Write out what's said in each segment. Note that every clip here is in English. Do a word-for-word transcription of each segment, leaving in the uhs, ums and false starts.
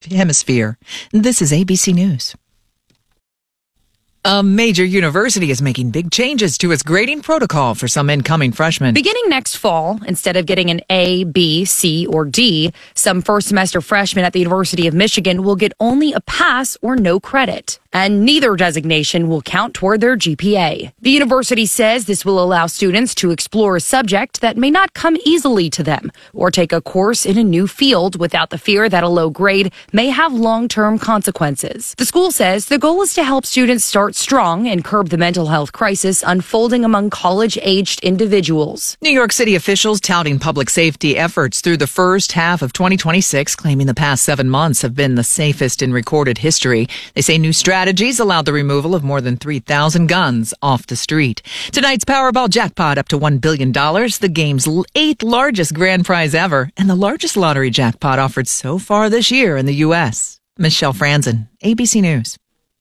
hemisphere. This is A B C News. A major university is making big changes to its grading protocol for some incoming freshmen. Beginning next fall, instead of getting an A, B, C, or D, some first-semester freshmen at the University of Michigan will get only a pass or no credit. And neither designation will count toward their G P A. The university says this will allow students to explore a subject that may not come easily to them, or take a course in a new field without the fear that a low grade may have long-term consequences. The school says the goal is to help students start strong and curb the mental health crisis unfolding among college-aged individuals. New York City officials touting public safety efforts through the first half of twenty twenty-six, claiming the past seven months have been the safest in recorded history. They say new strategies allowed the removal of more than three thousand guns off the street. Tonight's Powerball jackpot up to one billion dollars, the game's eighth largest grand prize ever, and the largest lottery jackpot offered so far this year in the U S. Michelle Franzen, A B C News.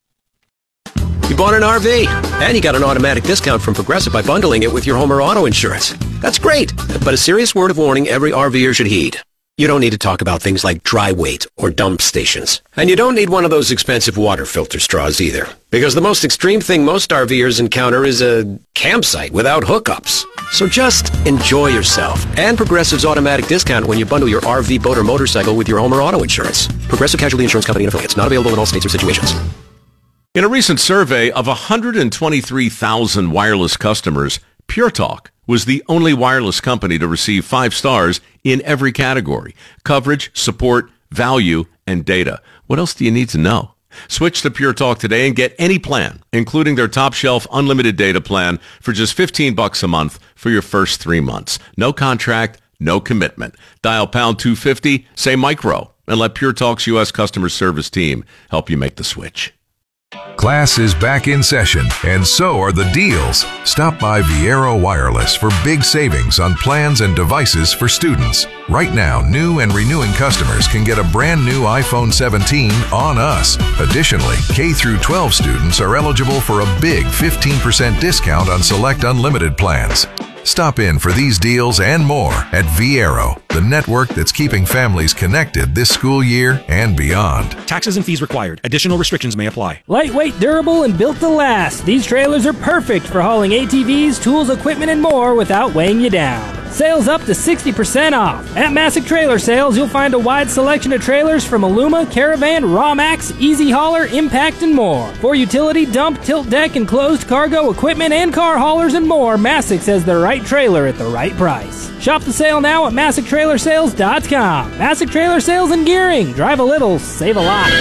You bought an R V, and you got an automatic discount from Progressive by bundling it with your home or auto insurance. That's great, but a serious word of warning every RVer should heed. You don't need to talk about things like dry weight or dump stations. And you don't need one of those expensive water filter straws either. Because the most extreme thing most RVers encounter is a campsite without hookups. So just enjoy yourself and Progressive's automatic discount when you bundle your R V, boat, or motorcycle with your home or auto insurance. Progressive Casualty Insurance Company and affiliates. Not available in all states or situations. In a recent survey of one hundred twenty-three thousand wireless customers, Pure Talk was the only wireless company to receive five stars in every category: coverage, support, value, and data. What else do you need to know? Switch to Pure Talk today and get any plan, including their top shelf unlimited data plan, for just fifteen bucks a month for your first three months. No contract, no commitment. Dial pound two fifty, say micro, and let Pure Talk's U S customer service team help you make the switch. Class is back in session, and so are the deals. Stop by Viero Wireless for big savings on plans and devices for students. Right now, new and renewing customers can get a brand new iPhone seventeen on us. Additionally, K through twelve students are eligible for a big fifteen percent discount on select unlimited plans. Stop in for these deals and more at Viero, the network that's keeping families connected this school year and beyond. Taxes and fees required. Additional restrictions may apply. Lightweight, durable, and built to last. These trailers are perfect for hauling A T Vs, tools, equipment, and more without weighing you down. Sales up to sixty percent off. At Massick Trailer Sales, you'll find a wide selection of trailers from Aluma, Caravan, Rawmax, Easy Hauler, Impact, and more. For utility, dump, tilt deck, and closed cargo equipment and car haulers and more, Massick says the right trailer at the right price. Shop the sale now at Massick Trailer Sales dot com. Massick Trailer Sales and Gearing. Drive a little, save a lot.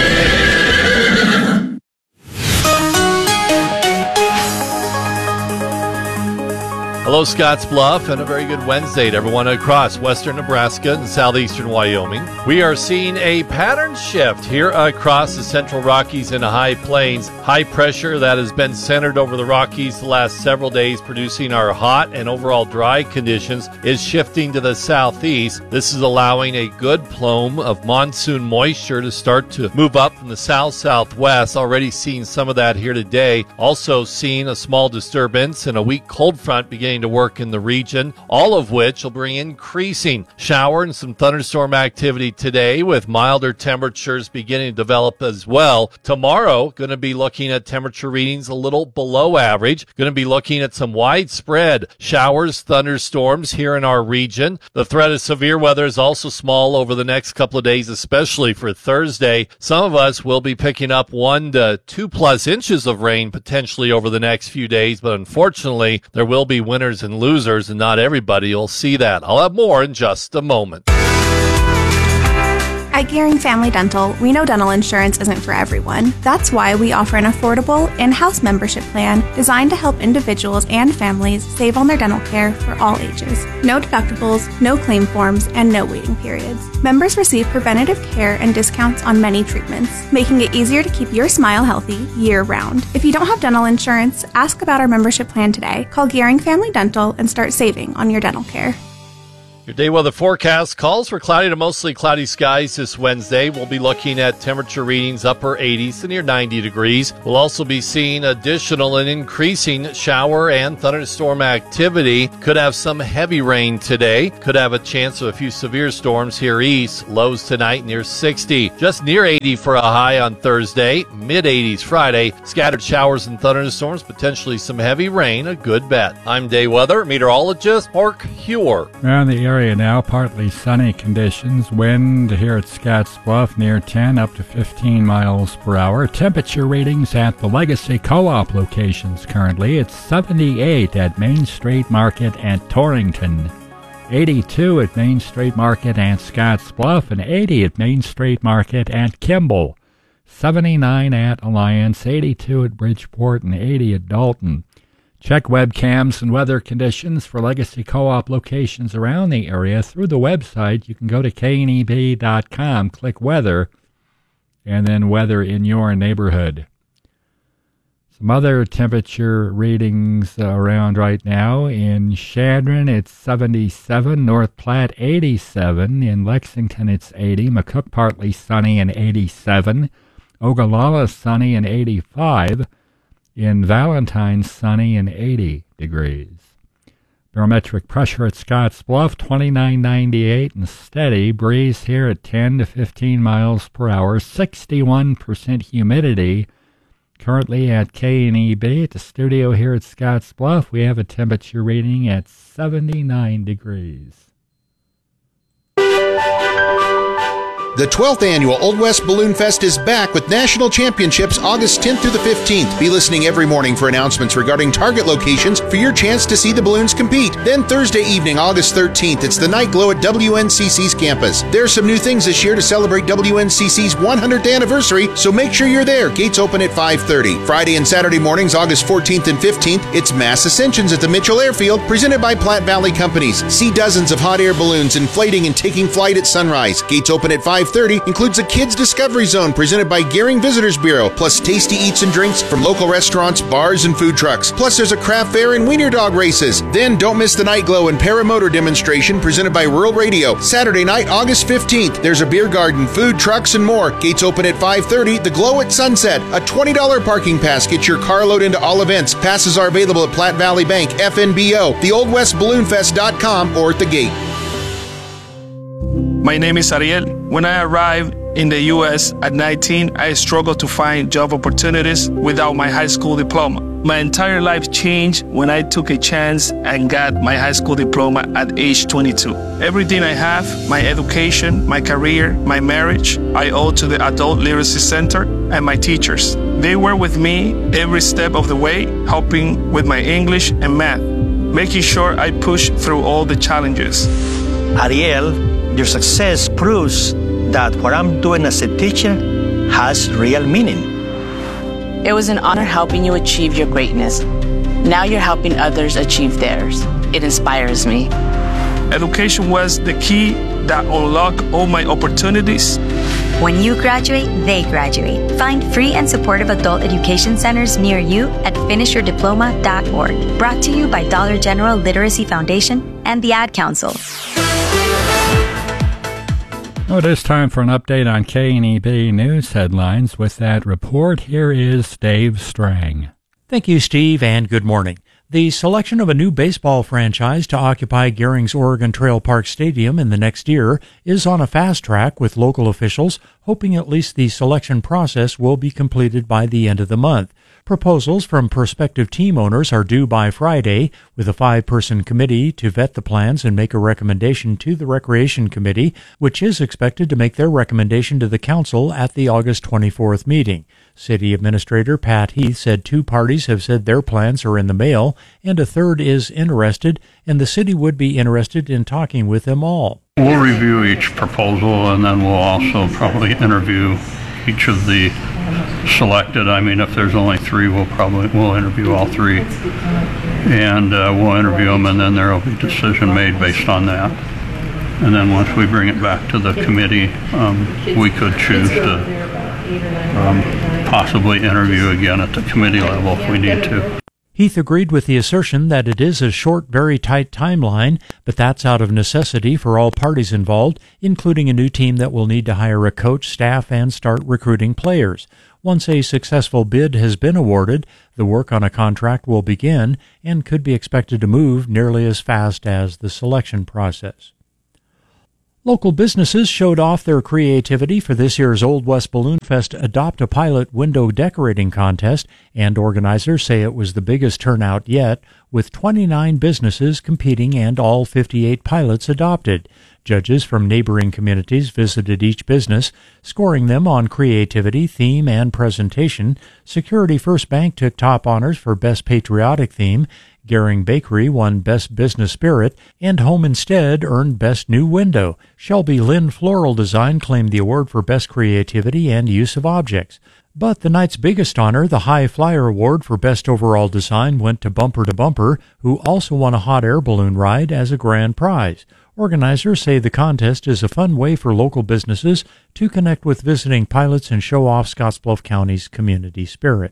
Hello, Scottsbluff, and a very good Wednesday to everyone across western Nebraska and southeastern Wyoming. We are seeing a pattern shift here across the central Rockies and the high plains. High pressure that has been centered over the Rockies the last several days, producing our hot and overall dry conditions, is shifting to the southeast. This is allowing a good plume of monsoon moisture to start to move up from the south-southwest. Already seeing some of that here today. Also seeing a small disturbance and a weak cold front beginning to work in the region, all of which will bring increasing shower and some thunderstorm activity today, with milder temperatures beginning to develop as well. Tomorrow, going to be looking at temperature readings a little below average. Going to be looking at some widespread showers, thunderstorms here in our region. The threat of severe weather is also small over the next couple of days, especially for Thursday. Some of us will be picking up one to two plus inches of rain potentially over the next few days, but unfortunately, there will be winners and losers, and not everybody will see that. I'll have more in just a moment. At Gearing Family Dental, we know dental insurance isn't for everyone. That's why we offer an affordable in-house membership plan designed to help individuals and families save on their dental care for all ages. No deductibles, no claim forms, and no waiting periods. Members receive preventative care and discounts on many treatments, making it easier to keep your smile healthy year-round. If you don't have dental insurance, ask about our membership plan today. Call Gearing Family Dental and start saving on your dental care. Your day weather forecast calls for cloudy to mostly cloudy skies this Wednesday. We'll be looking at temperature readings upper eighties to near ninety degrees. We'll also be seeing additional and increasing shower and thunderstorm activity. Could have some heavy rain today. Could have a chance of a few severe storms here east. Lows tonight near sixty. Just near eighty for a high on Thursday. Mid eighties Friday. Scattered showers and thunderstorms. Potentially some heavy rain. A good bet. I'm day weather meteorologist Mark Huer. Around the area now, partly sunny conditions. Wind here at Scottsbluff near ten up to fifteen miles per hour. Temperature readings at the Legacy Co-op locations currently. It's seventy-eight at Main Street Market at Torrington, eighty-two at Main Street Market at Scottsbluff, and eighty at Main Street Market at Kimball, seventy-nine at Alliance, eighty-two at Bridgeport, and eighty at Dalton. Check webcams and weather conditions for Legacy Co-op locations around the area through the website. You can go to K N E B dot com, click weather, and then weather in your neighborhood. Some other temperature readings uh, around right now. In Chadron, it's seventy-seven. North Platte, eighty-seven. In Lexington, it's eighty. McCook, partly sunny and eighty-seven. Ogallala, sunny and eighty-five. In Valentine, sunny and eighty degrees. Barometric pressure at Scottsbluff, twenty-nine ninety-eight and steady. Breeze here at ten to fifteen miles per hour. sixty-one percent humidity. Currently at K N E B at the studio here at Scottsbluff, we have a temperature reading at seventy-nine degrees. The twelfth Annual Old West Balloon Fest is back with national championships August tenth through the fifteenth. Be listening every morning for announcements regarding target locations for your chance to see the balloons compete. Then Thursday evening, August thirteenth, it's the Night Glow at W N C C's campus. There's some new things this year to celebrate W N C C's one hundredth anniversary, so make sure you're there. Gates open at five thirty. Friday and Saturday mornings, August fourteenth and fifteenth, it's Mass Ascensions at the Mitchell Airfield, presented by Platte Valley Companies. See dozens of hot air balloons inflating and taking flight at sunrise. Gates open at five thirty, includes a Kids Discovery Zone presented by Gearing Visitors Bureau, plus tasty eats and drinks from local restaurants, bars, and food trucks. Plus there's a craft fair and wiener dog races. Then don't miss the Night Glow and Paramotor demonstration presented by Rural Radio. Saturday night, August fifteenth, there's a beer garden, food trucks, and more. Gates open at five thirty. The Glow at Sunset, a twenty dollars parking pass gets your car load into all events. Passes are available at Platte Valley Bank, F N B O, the old west balloon fest dot com, or at the gate. My name is Ariel. When I arrived in the U S at nineteen, I struggled to find job opportunities without my high school diploma. My entire life changed when I took a chance and got my high school diploma at age twenty-two. Everything I have, my education, my career, my marriage, I owe to the Adult Literacy Center and my teachers. They were with me every step of the way, helping with my English and math, making sure I push through all the challenges. Ariel, your success proves that what I'm doing as a teacher has real meaning. It was an honor helping you achieve your greatness. Now you're helping others achieve theirs. It inspires me. Education was the key that unlocked all my opportunities. When you graduate, they graduate. Find free and supportive adult education centers near you at finish your diploma dot org. Brought to you by Dollar General Literacy Foundation and the Ad Council. Oh, it is time for an update on K N E B News headlines. With that report, here is Dave Strang. Thank you, Steve, and good morning. The selection of a new baseball franchise to occupy Gehring's Oregon Trail Park Stadium in the next year is on a fast track, with local officials hoping at least the selection process will be completed by the end of the month. Proposals from prospective team owners are due by Friday, with a five-person committee to vet the plans and make a recommendation to the Recreation Committee, which is expected to make their recommendation to the Council at the August twenty-fourth meeting. City Administrator Pat Heath said two parties have said their plans are in the mail, and a third is interested, and the city would be interested in talking with them all. We'll review each proposal, and then we'll also probably interview each of the selected. I mean, if there's only three, we'll probably we'll interview all three, and uh, we'll interview them, and then there will be a decision made based on that. And then once we bring it back to the committee, um, we could choose to um, possibly interview again at the committee level if we need to. Heath agreed with the assertion that it is a short, very tight timeline, but that's out of necessity for all parties involved, including a new team that will need to hire a coach, staff, and start recruiting players. Once a successful bid has been awarded, the work on a contract will begin and could be expected to move nearly as fast as the selection process. Local businesses showed off their creativity for this year's Old West Balloon Fest Adopt a Pilot window decorating contest, and organizers say it was the biggest turnout yet, with twenty-nine businesses competing and all fifty-eight pilots adopted. Judges from neighboring communities visited each business, scoring them on creativity, theme, and presentation. Security First Bank took top honors for Best Patriotic Theme. Gehring Bakery won Best Business Spirit, and Home Instead earned Best New Window. Shelby Lynn Floral Design claimed the award for Best Creativity and Use of Objects. But the night's biggest honor, the High Flyer Award for Best Overall Design, went to Bumper to Bumper, who also won a hot air balloon ride as a grand prize. Organizers say the contest is a fun way for local businesses to connect with visiting pilots and show off Scottsbluff County's community spirit.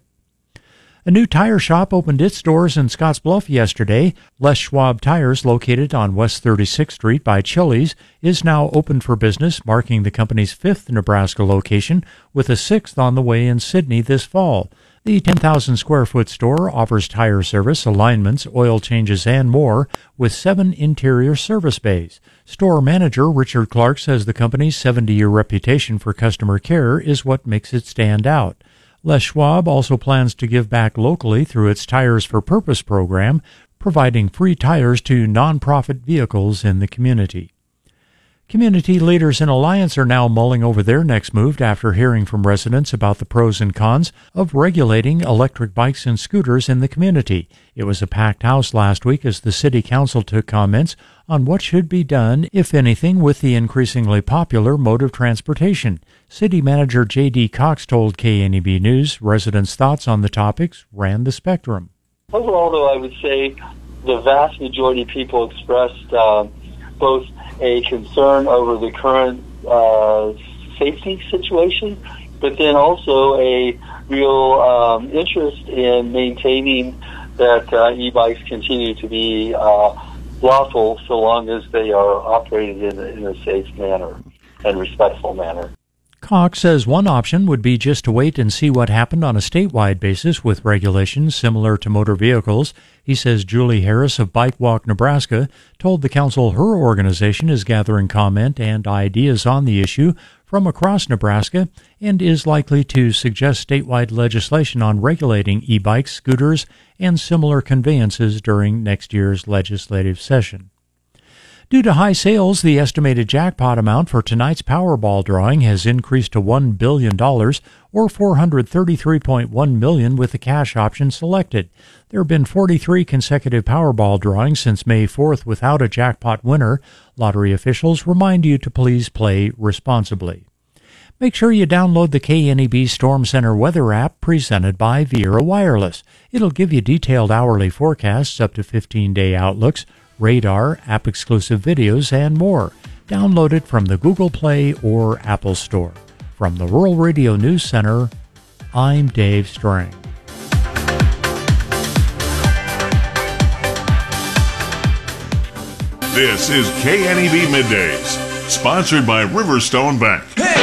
A new tire shop opened its doors in Scottsbluff yesterday. Les Schwab Tires, located on West thirty-sixth Street by Chili's, is now open for business, marking the company's fifth Nebraska location, with a sixth on the way in Sidney this fall. The ten thousand square foot store offers tire service, alignments, oil changes, and more, with seven interior service bays. Store manager Richard Clark says the company's seventy-year reputation for customer care is what makes it stand out. Les Schwab also plans to give back locally through its Tires for Purpose program, providing free tires to nonprofit vehicles in the community. Community leaders in Alliance are now mulling over their next move after hearing from residents about the pros and cons of regulating electric bikes and scooters in the community. It was a packed house last week as the City Council took comments on what should be done, if anything, with the increasingly popular mode of transportation. City Manager J D Cox told K N E B News residents' thoughts on the topics ran the spectrum. Overall, though, I would say the vast majority of people expressed uh, both a concern over the current uh, safety situation, but then also a real um, interest in maintaining that uh, e-bikes continue to be uh, lawful so long as they are operated in a, in a safe manner and respectful manner. Cox says one option would be just to wait and see what happened on a statewide basis with regulations similar to motor vehicles. He says Julie Harris of Bike Walk Nebraska told the council her organization is gathering comment and ideas on the issue from across Nebraska and is likely to suggest statewide legislation on regulating e-bikes, scooters, and similar conveyances during next year's legislative session. Due to high sales, the estimated jackpot amount for tonight's Powerball drawing has increased to one billion dollars, or four hundred thirty-three point one million dollars with the cash option selected. There have been forty-three consecutive Powerball drawings since May fourth without a jackpot winner. Lottery officials remind you to please play responsibly. Make sure you download the K N E B Storm Center weather app presented by Viera Wireless. It'll give you detailed hourly forecasts, up to fifteen-day outlooks, radar, app-exclusive videos, and more. Download it from the Google Play or Apple Store. From the Rural Radio News Center, I'm Dave Strang. This is K N E B Middays, sponsored by Riverstone Bank.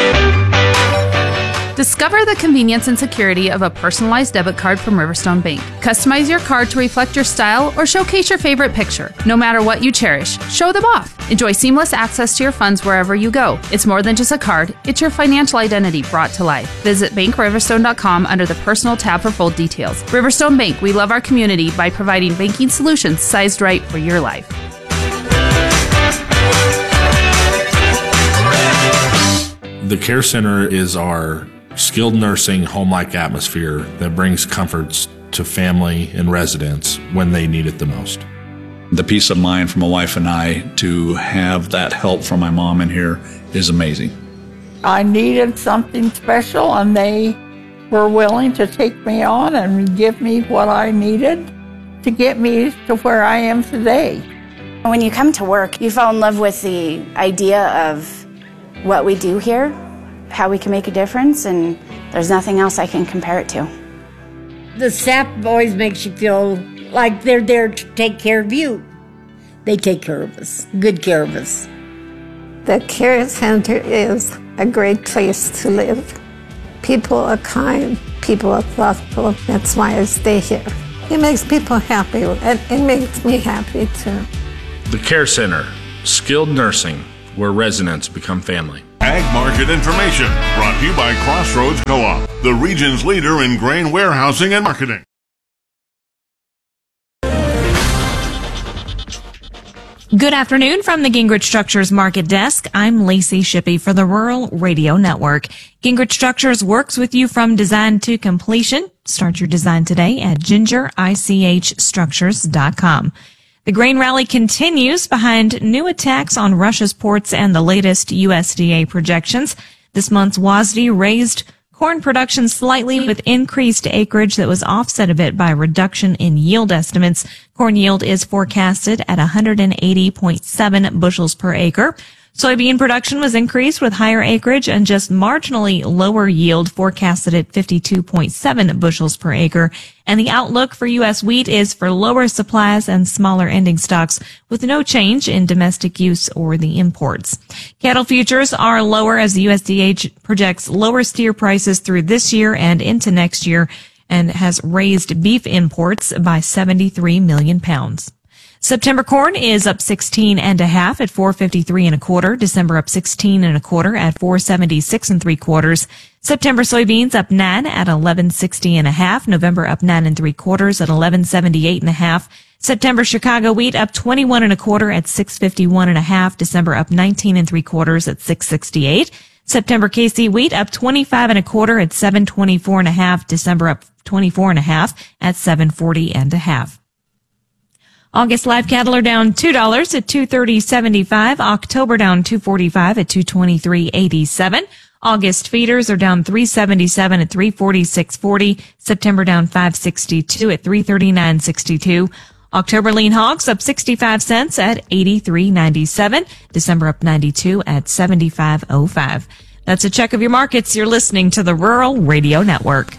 Discover the convenience and security of a personalized debit card from Riverstone Bank. Customize your card to reflect your style or showcase your favorite picture. No matter what you cherish, show them off. Enjoy seamless access to your funds wherever you go. It's more than just a card, it's your financial identity brought to life. Visit bank riverstone dot com under the Personal tab for full details. Riverstone Bank, we love our community by providing banking solutions sized right for your life. The Care Center is our skilled nursing, home-like atmosphere that brings comforts to family and residents when they need it the most. The peace of mind for my wife and I to have that help from my mom in here is amazing. I needed something special, and they were willing to take me on and give me what I needed to get me to where I am today. When you come to work, you fall in love with the idea of what we do here, how we can make a difference, and there's nothing else I can compare it to. The staff always makes you feel like they're there to take care of you. They take care of us, good care of us. The Care Center is a great place to live. People are kind, people are thoughtful. That's why I stay here. It makes people happy, and it makes me happy too. The Care Center, skilled nursing, where residents become family. Ag market information brought to you by Crossroads Co-op, the region's leader in grain warehousing and marketing. Good afternoon from the Gingrich Structures Market Desk. I'm Lacey Shippey for the Rural Radio Network. Gingrich Structures works with you from design to completion. Start your design today at ginger ich structures dot com. The grain rally continues behind new attacks on Russia's ports and the latest U S D A projections. This month's W A S D raised corn production slightly with increased acreage that was offset a bit by reduction in yield estimates. Corn yield is forecasted at one hundred eighty point seven bushels per acre. Soybean production was increased with higher acreage and just marginally lower yield forecasted at fifty-two point seven bushels per acre. And the outlook for U S wheat is for lower supplies and smaller ending stocks with no change in domestic use or the imports. Cattle futures are lower as the U S D A projects lower steer prices through this year and into next year and has raised beef imports by seventy-three million pounds. September corn is up sixteen and a half at four fifty-three and a quarter. December up sixteen and a quarter at four seventy-six and three quarters. September soybeans up nine at eleven sixty and a half. November up nine and three quarters at eleven seventy-eight and a half. September Chicago wheat up twenty-one and a quarter at six fifty-one and a half. December up nineteen and three quarters at six sixty-eight. September K C wheat up twenty-five and a quarter at seven twenty-four and a half. December up twenty-four and a half at seven forty and a half. August live cattle are down two dollars at two thirty seventy-five. October down two forty-five at two twenty-three eighty-seven. August feeders are down three seventy-seven at three forty-six forty. September down five sixty-two at three thirty-nine sixty-two. October lean hogs up sixty-five cents at eighty-three ninety-seven. December up ninety-two at seventy-five oh five. That's a check of your markets. You're listening to the Rural Radio Network.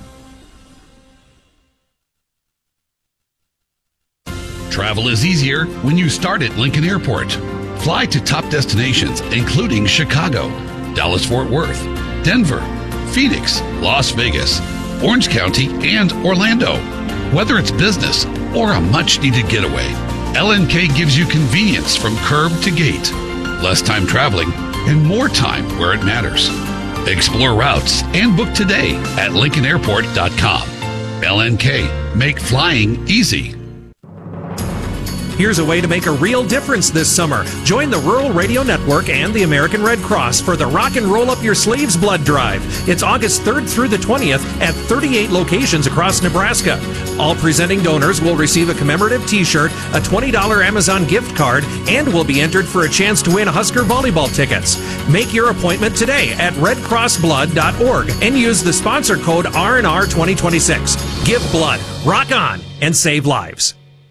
Travel is easier when you start at Lincoln Airport. Fly to top destinations, including Chicago, Dallas-Fort Worth, Denver, Phoenix, Las Vegas, Orange County, and Orlando. Whether it's business or a much-needed getaway, L N K gives you convenience from curb to gate, less time traveling, and more time where it matters. Explore routes and book today at lincoln airport dot com. L N K, make flying easy. Here's a way to make a real difference this summer. Join the Rural Radio Network and the American Red Cross for the Rock and Roll Up Your Sleeves Blood Drive. It's August third through the twentieth at thirty-eight locations across Nebraska. All presenting donors will receive a commemorative t-shirt, a twenty dollars Amazon gift card, and will be entered for a chance to win Husker volleyball tickets. Make your appointment today at red cross blood dot org and use the sponsor code R N R twenty twenty-six. Give blood, rock on, and save lives.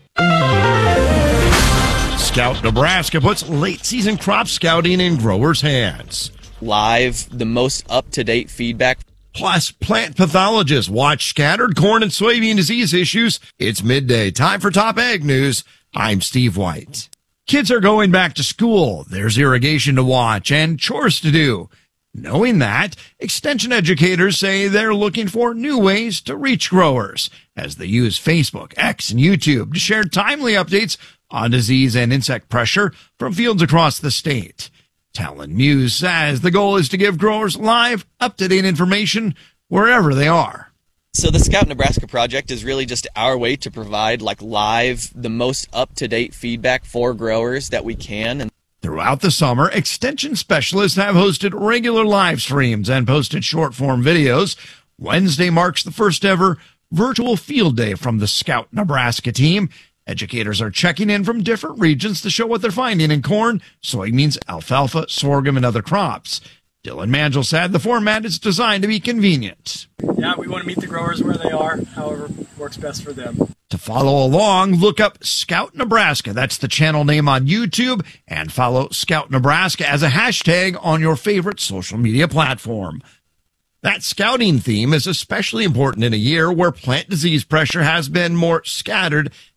Scout Nebraska puts late-season crop scouting in growers' hands. Live, the most up-to-date feedback. Plus, plant pathologists watch scattered corn and soybean disease issues. It's midday. Time for Top Ag News. I'm Steve White. Kids are going back to school. There's irrigation to watch and chores to do. Knowing that, extension educators say they're looking for new ways to reach growers as they use Facebook, X, and YouTube to share timely updates on disease and insect pressure from fields across the state. Talon Muse says the goal is to give growers live, up-to-date information wherever they are. So the Scout Nebraska project is really just our way to provide like live, the most up-to-date feedback for growers that we can. And throughout the summer, extension specialists have hosted regular live streams and posted short-form videos. Wednesday marks the first ever virtual field day from the Scout Nebraska team. Educators are checking in from different regions to show what they're finding in corn, soybeans, alfalfa, sorghum, and other crops. Dylan Mangel said the format is designed to be convenient. Yeah, we want to meet the growers where they are, however works best for them. To follow along, look up Scout Nebraska. That's the channel name on YouTube, and follow Scout Nebraska as a hashtag on your favorite social media platform. That scouting theme is especially important in a year where plant disease pressure has been more scattered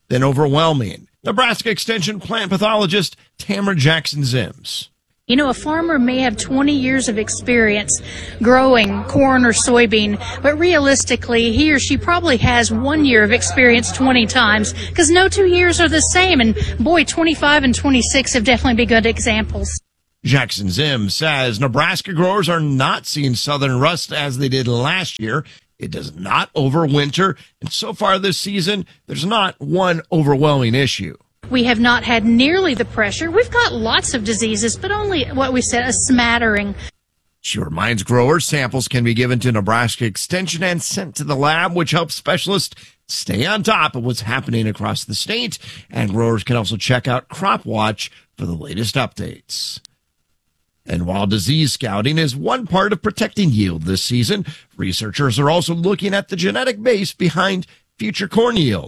than overwhelming. Nebraska Extension plant pathologist Tamara Jackson-Zims. You know, a farmer may have twenty years of experience growing corn or soybean, but realistically, he or she probably has one year of experience twenty times, because no two years are the same. And boy, twenty-five and twenty-six have definitely been good examples. Jackson-Zims says Nebraska growers are not seeing southern rust as they did last year. It does not overwinter, and so far this season, there's not one overwhelming issue. We have not had nearly the pressure. We've got lots of diseases, but only what we said, a smattering. She reminds growers samples can be given to Nebraska Extension and sent to the lab, which helps specialists stay on top of what's happening across the state. And growers can also check out Crop Watch for the latest updates. And while disease scouting is one part of protecting yield this season, researchers are also looking at the genetic base behind future corn yield.